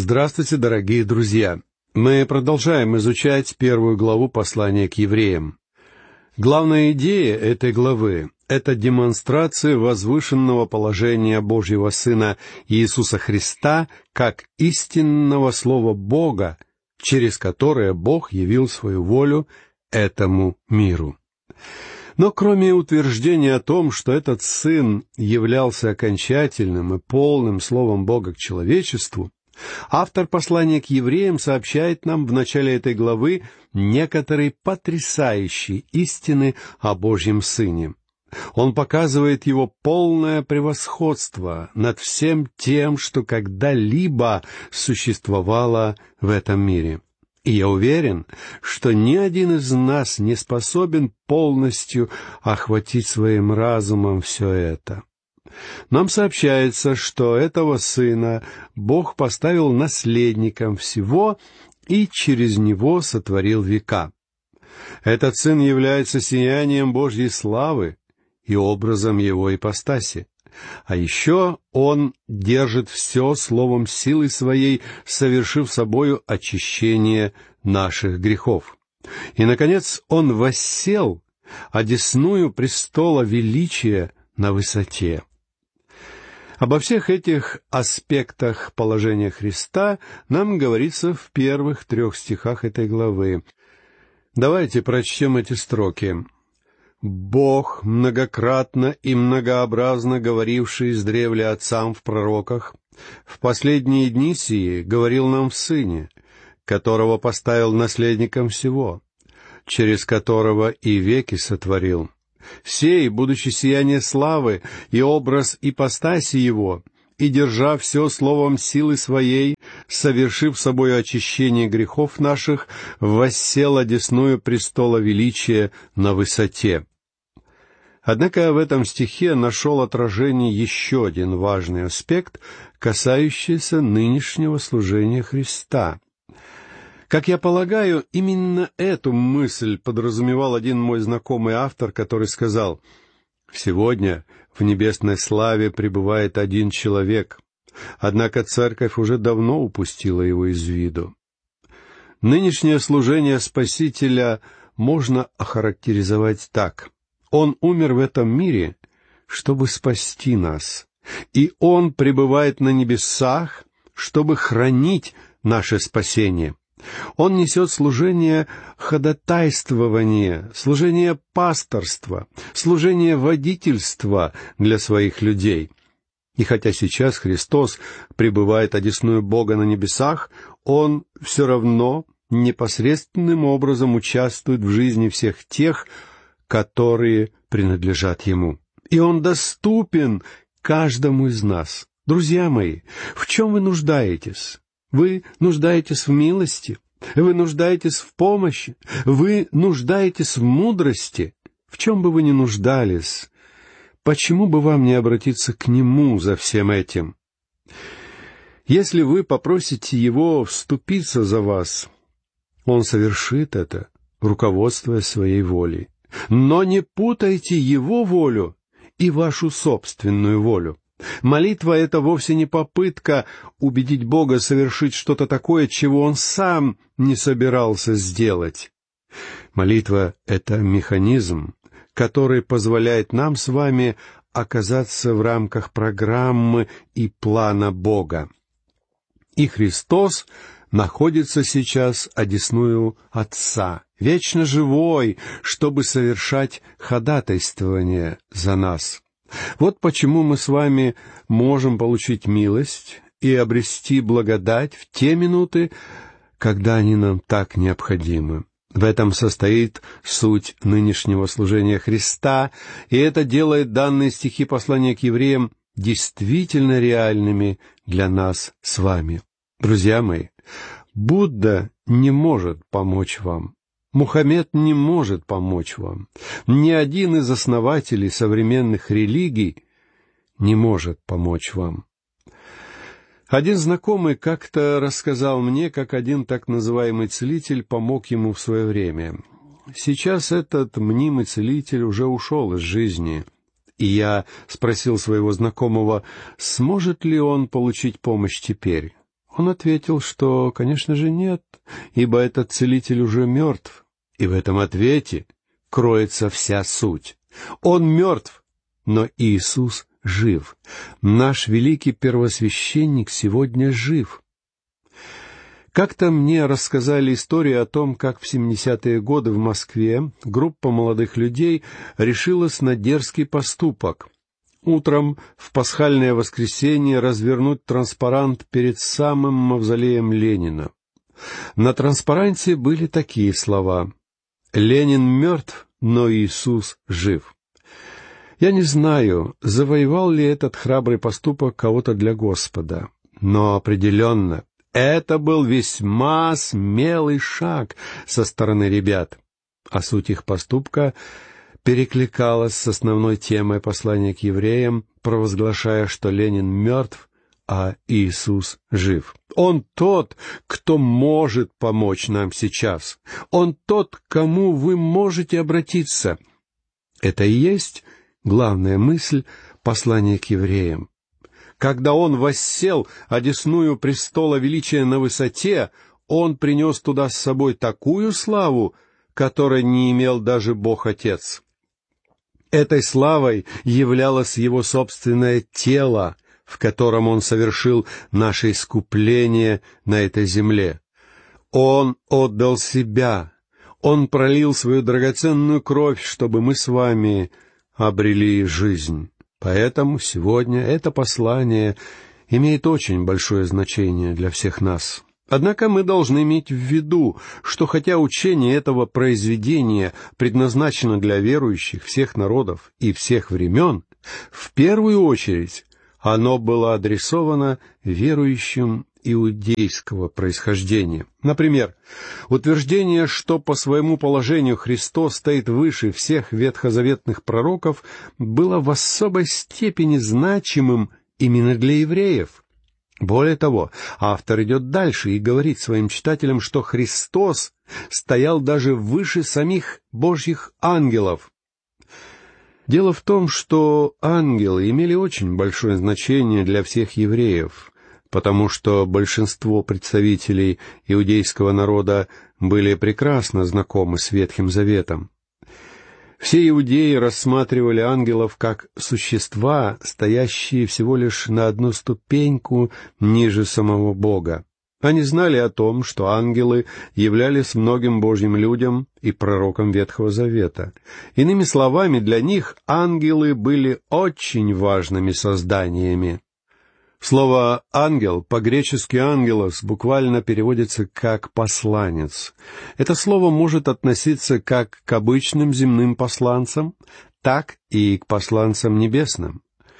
Здравствуйте, дорогие друзья! Мы продолжаем изучать первую главу послания к евреям. Главная идея этой главы — это демонстрация возвышенного положения Божьего Сына Иисуса Христа как истинного Слова Бога, через которое Бог явил свою волю этому миру. Но кроме утверждения о том, что этот Сын являлся окончательным и полным Словом Бога к человечеству, автор послания к евреям сообщает нам в начале этой главы некоторые потрясающие истины о Божьем Сыне. Он показывает его полное превосходство над всем тем, что когда-либо существовало в этом мире. И я уверен, что ни один из нас не способен полностью охватить своим разумом все это. Нам сообщается, что этого Сына Бог поставил наследником всего и через Него сотворил века. Этот Сын является сиянием Божьей славы и образом Его ипостаси. А еще Он держит все словом силы Своей, совершив собою очищение наших грехов. И, наконец, Он воссел одесную престола величия на высоте. Обо всех этих аспектах положения Христа нам говорится в первых 3 стихах этой главы. Давайте прочтем эти строки. «Бог, многократно и многообразно говоривший издревле отцам в пророках, в последние дни сии говорил нам в Сыне, которого поставил наследником всего, через которого и веки сотворил. Сей, будучи сияние славы и образ ипостаси Его, и держа все словом силы Своей, совершив собою очищение грехов наших, воссел одесную престола величия на высоте». Однако в этом стихе нашел отражение еще один важный аспект, касающийся нынешнего служения Христа. Как я полагаю, именно эту мысль подразумевал один мой знакомый автор, который сказал: «Сегодня в небесной славе пребывает один человек, однако церковь уже давно упустила его из виду». Нынешнее служение Спасителя можно охарактеризовать так: Он умер в этом мире, чтобы спасти нас, и Он пребывает на небесах, чтобы хранить наше спасение. Он несет служение ходатайствования, служение пасторства, служение водительства для своих людей. И хотя сейчас Христос пребывает одесную Бога на небесах, Он все равно непосредственным образом участвует в жизни всех тех, которые принадлежат Ему. И Он доступен каждому из нас. Друзья мои, в чем вы нуждаетесь? Вы нуждаетесь в милости, вы нуждаетесь в помощи, вы нуждаетесь в мудрости. В чем бы вы ни нуждались, почему бы вам не обратиться к Нему за всем этим? Если вы попросите Его вступиться за вас, Он совершит это, руководствуясь своей волей. Но не путайте Его волю и вашу собственную волю. Молитва — это вовсе не попытка убедить Бога совершить что-то такое, чего Он сам не собирался сделать. Молитва — это механизм, который позволяет нам с вами оказаться в рамках программы и плана Бога. И Христос находится сейчас одесную Отца, вечно живой, чтобы совершать ходатайствование за нас. Вот почему мы с вами можем получить милость и обрести благодать в те минуты, когда они нам так необходимы. В этом состоит суть нынешнего служения Христа, и это делает данные стихи послания к евреям действительно реальными для нас с вами. Друзья мои, Будда не может помочь вам. Мухаммед не может помочь вам. Ни один из основателей современных религий не может помочь вам. Один знакомый как-то рассказал мне, как один так называемый целитель помог ему в свое время. Сейчас этот мнимый целитель уже ушел из жизни, и я спросил своего знакомого, сможет ли он получить помощь теперь. Он ответил, что, конечно же, нет, ибо этот целитель уже мертв, и в этом ответе кроется вся суть. Он мертв, но Иисус жив. Наш великий первосвященник сегодня жив. Как-то мне рассказали историю о том, как в 70-е годы в Москве группа молодых людей решилась на дерзкий поступок. Утром в пасхальное воскресенье развернуть транспарант перед самым мавзолеем Ленина. На транспаранте были такие слова: «Ленин мертв, но Иисус жив». Я не знаю, завоевал ли этот храбрый поступок кого-то для Господа, но определенно это был весьма смелый шаг со стороны ребят, а суть их поступка перекликалась с основной темой послания к евреям, провозглашая, что Ленин мертв, а Иисус жив. Он тот, кто может помочь нам сейчас. Он тот, к кому вы можете обратиться. Это и есть главная мысль послания к евреям. Когда Он воссел одесную престола величия на высоте, Он принес туда с собой такую славу, которой не имел даже Бог-Отец. Этой славой являлось Его собственное тело, в котором Он совершил наше искупление на этой земле. Он отдал Себя, Он пролил свою драгоценную кровь, чтобы мы с вами обрели жизнь. Поэтому сегодня это послание имеет очень большое значение для всех нас. Однако мы должны иметь в виду, что хотя учение этого произведения предназначено для верующих всех народов и всех времен, в первую очередь оно было адресовано верующим иудейского происхождения. Например, утверждение, что по своему положению Христос стоит выше всех ветхозаветных пророков, было в особой степени значимым именно для евреев. Более того, автор идет дальше и говорит своим читателям, что Христос стоял даже выше самих Божьих ангелов. Дело в том, что ангелы имели очень большое значение для всех евреев, потому что большинство представителей иудейского народа были прекрасно знакомы с Ветхим Заветом. Все иудеи рассматривали ангелов как существа, стоящие всего лишь на одну ступеньку ниже самого Бога. Они знали о том, что ангелы являлись многим Божьим людям и пророкам Ветхого Завета. Иными словами, для них ангелы были очень важными созданиями. Слово «ангел» по-гречески «ангелос» буквально переводится как «посланец». Это слово может относиться как к обычным земным посланцам, так и к посланцам небесным.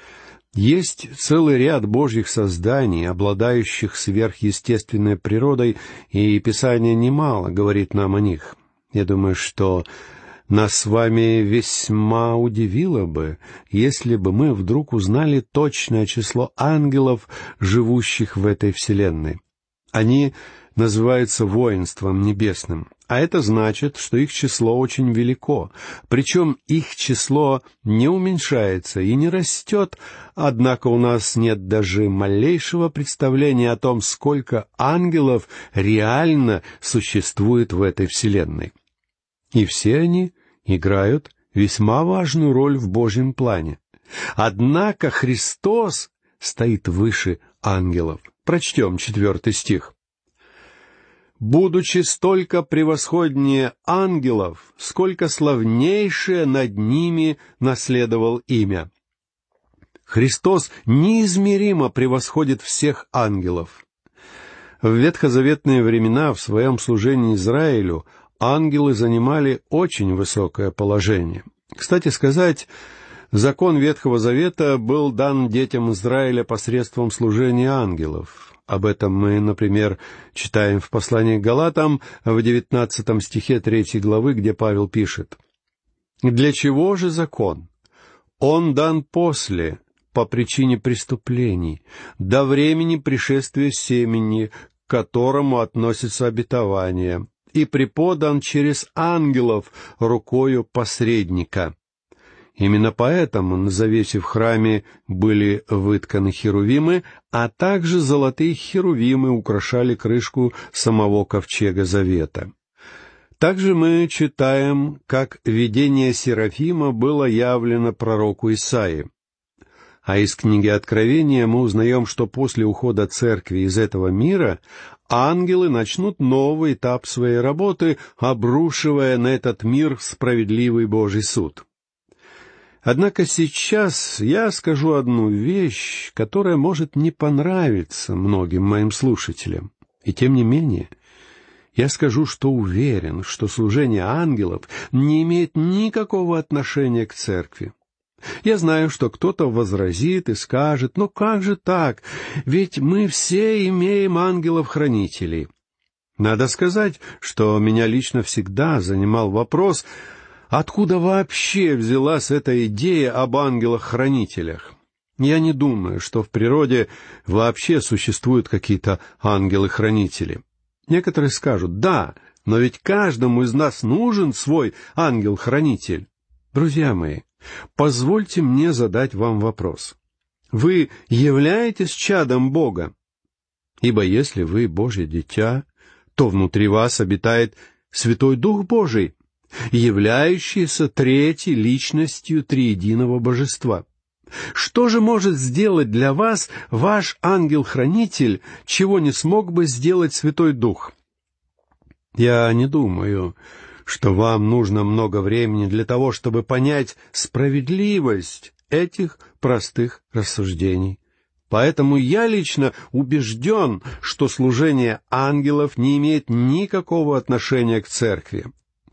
Есть целый ряд Божьих созданий, обладающих сверхъестественной природой, и Писание немало говорит нам о них. Я думаю, что нас с вами весьма удивило бы, если бы мы вдруг узнали точное число ангелов, живущих в этой вселенной. Они называются воинством небесным, а это значит, что их число очень велико, причем их число не уменьшается и не растет, однако у нас нет даже малейшего представления о том, сколько ангелов реально существует в этой вселенной. И все они играют весьма важную роль в Божьем плане. Однако Христос стоит выше ангелов. Прочтем 4 стих. «Будучи столько превосходнее ангелов, сколько славнейшее над ними наследовал имя». Христос неизмеримо превосходит всех ангелов. В ветхозаветные времена в своем служении Израилю ангелы занимали очень высокое положение. Кстати сказать, закон Ветхого Завета был дан детям Израиля посредством служения ангелов. Об этом мы, например, читаем в послании к Галатам в 19 стихе 3 главы, где Павел пишет: «Для чего же закон? Он дан после, по причине преступлений, до времени пришествия семени, к которому относится обетование, и преподан через ангелов рукою посредника». Именно поэтому на завесе в храме были вытканы херувимы, а также золотые херувимы украшали крышку самого ковчега завета. Также мы читаем, как видение Серафима было явлено пророку Исаии. А из книги Откровения мы узнаем, что после ухода церкви из этого мира ангелы начнут новый этап своей работы, обрушивая на этот мир справедливый Божий суд. Однако сейчас я скажу одну вещь, которая может не понравиться многим моим слушателям. И тем не менее, я скажу, что уверен, что служение ангелов не имеет никакого отношения к церкви. Я знаю, что кто-то возразит и скажет: «Ну как же так? Ведь мы все имеем ангелов-хранителей». Надо сказать, что меня лично всегда занимал вопрос, откуда вообще взялась эта идея об ангелах-хранителях. Я не думаю, что в природе вообще существуют какие-то ангелы-хранители. Некоторые скажут: «Да, но ведь каждому из нас нужен свой ангел-хранитель». Друзья мои, позвольте мне задать вам вопрос. Вы являетесь чадом Бога? Ибо если вы Божье дитя, то внутри вас обитает Святой Дух Божий, являющийся третьей личностью триединого Божества. Что же может сделать для вас ваш ангел-хранитель, чего не смог бы сделать Святой Дух? Я не думаю, что вам нужно много времени для того, чтобы понять справедливость этих простых рассуждений. Поэтому я лично убежден, что служение ангелов не имеет никакого отношения к церкви.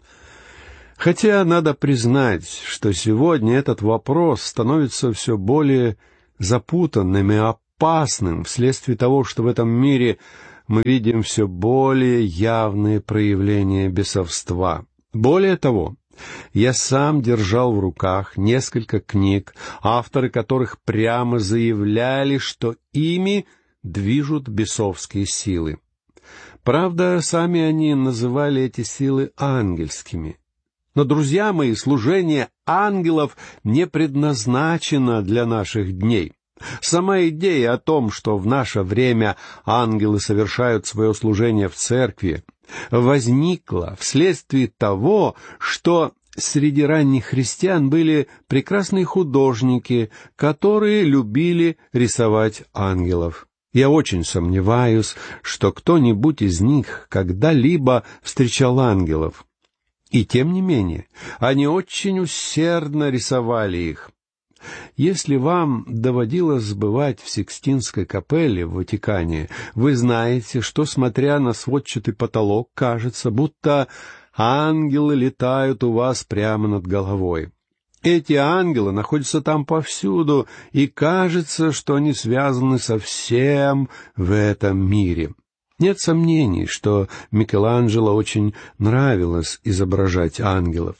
Хотя надо признать, что сегодня этот вопрос становится все более запутанным и опасным вследствие того, что в этом мире мы видим все более явные проявления бесовства. Более того, я сам держал в руках несколько книг, авторы которых прямо заявляли, что ими движут бесовские силы. Правда, сами они называли эти силы ангельскими. Но, друзья мои, служение ангелов не предназначено для наших дней. Сама идея о том, что в наше время ангелы совершают свое служение в церкви, возникла вследствие того, что среди ранних христиан были прекрасные художники, которые любили рисовать ангелов. Я очень сомневаюсь, что кто-нибудь из них когда-либо встречал ангелов. И тем не менее, они очень усердно рисовали их. Если вам доводилось бывать в Сикстинской капелле в Ватикане, вы знаете, что, смотря на сводчатый потолок, кажется, будто ангелы летают у вас прямо над головой. Эти ангелы находятся там повсюду, и кажется, что они связаны со всем в этом мире. Нет сомнений, что Микеланджело очень нравилось изображать ангелов.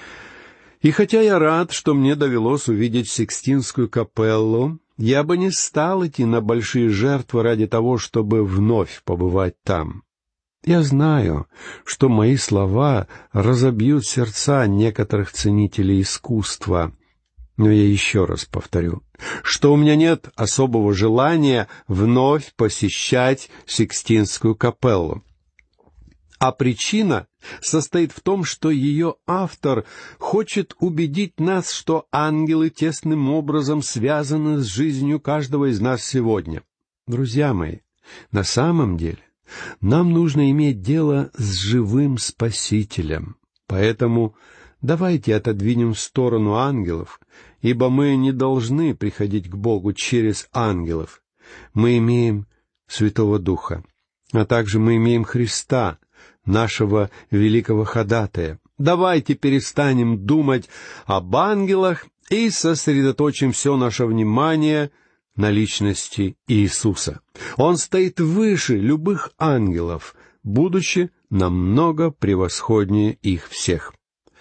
И хотя я рад, что мне довелось увидеть Сикстинскую капеллу, я бы не стал идти на большие жертвы ради того, чтобы вновь побывать там. Я знаю, что мои слова разобьют сердца некоторых ценителей искусства, но я еще раз повторю, что у меня нет особого желания вновь посещать Сикстинскую капеллу. А причина состоит в том, что ее автор хочет убедить нас, что ангелы тесным образом связаны с жизнью каждого из нас сегодня. Друзья мои, на самом деле нам нужно иметь дело с живым Спасителем. Поэтому давайте отодвинем в сторону ангелов, ибо мы не должны приходить к Богу через ангелов. Мы имеем Святого Духа, а также мы имеем Христа, нашего великого ходатая. Давайте перестанем думать об ангелах и сосредоточим все наше внимание на личности Иисуса. Он стоит выше любых ангелов, будучи намного превосходнее их всех.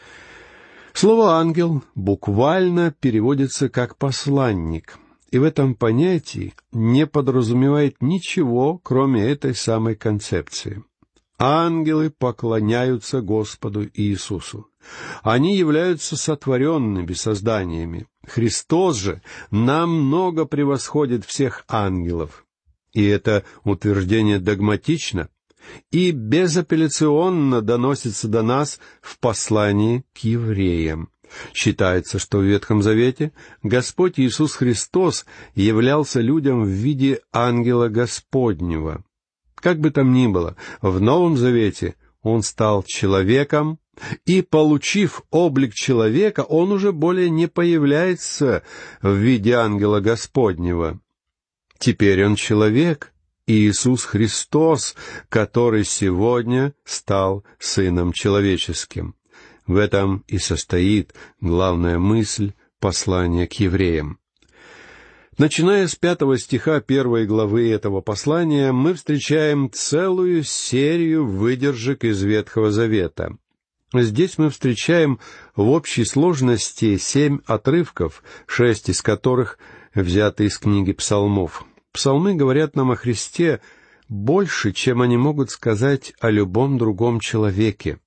Слово «ангел» буквально переводится как «посланник», и в этом понятии не подразумевает ничего, кроме этой самой концепции. Ангелы поклоняются Господу Иисусу. Они являются сотворенными созданиями. Христос же намного превосходит всех ангелов. И это утверждение догматично и безапелляционно доносится до нас в послании к евреям. Считается, что в Ветхом Завете Господь Иисус Христос являлся людям в виде ангела Господнего. Как бы там ни было, в Новом Завете Он стал человеком, и, получив облик человека, Он уже более не появляется в виде ангела Господнего. Теперь Он человек, Иисус Христос, который сегодня стал Сыном Человеческим. В этом и состоит главная мысль послания к евреям. Начиная с 5 стиха 1 главы этого послания, мы встречаем целую серию выдержек из Ветхого Завета. Здесь мы встречаем в общей сложности 7 отрывков, 6 из которых взяты из книги Псалмов. Псалмы говорят нам о Христе больше, чем они могут сказать о любом другом человеке.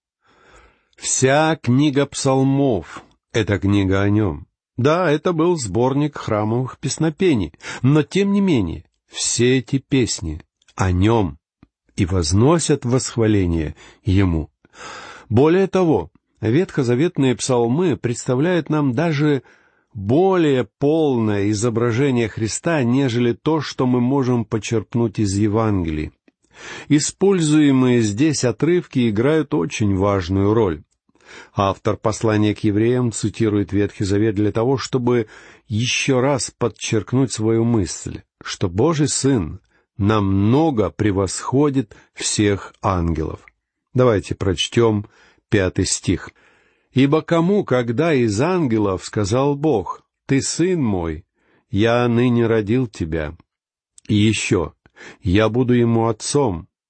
Вся книга Псалмов — это книга о Нем. Да, это был сборник храмовых песнопений, но тем не менее все эти песни о Нем и возносят восхваление Ему. Более того, ветхозаветные псалмы представляют нам даже более полное изображение Христа, нежели то, что мы можем почерпнуть из Евангелий. Используемые здесь отрывки играют очень важную роль. Автор послания к евреям цитирует Ветхий Завет для того, чтобы еще раз подчеркнуть свою мысль, что Божий Сын намного превосходит всех ангелов. Давайте прочтем 5 стих. «Ибо кому, когда из ангелов сказал Бог: «Ты сын мой, я ныне родил тебя», и еще: «Я буду ему отцом,